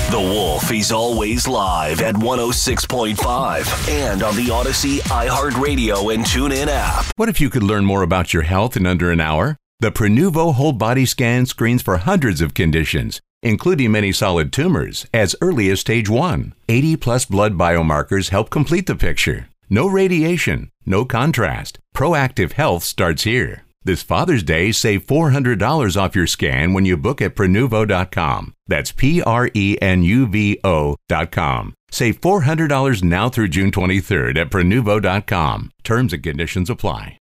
The Wolf is always live at 106.5 and on the Odyssey, iHeartRadio, and TuneIn app. What if you could learn more about your health in under an hour? The Prenuvo Whole Body Scan screens for hundreds of conditions, including many solid tumors, as early as stage 1. 80-plus blood biomarkers help complete the picture. No radiation, no contrast. Proactive health starts here. This Father's Day, save $400 off your scan when you book at Prenuvo.com. That's Prenuvo.com. Save $400 now through June 23rd at Prenuvo.com. Terms and conditions apply.